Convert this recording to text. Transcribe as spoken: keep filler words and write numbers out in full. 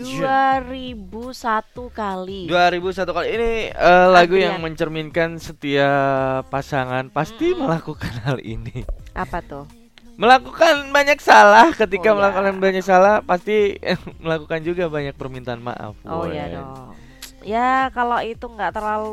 dua ribu satu kali. dua ribu satu kali ini uh, lagu Adrian. yang mencerminkan setiap pasangan pasti Mm-mm. melakukan hal ini. Apa tuh? Melakukan banyak salah, ketika Oh, melakukan ya. banyak salah pasti melakukan juga banyak permintaan maaf. Oh Woy. ya dong. Ya kalau itu nggak terlalu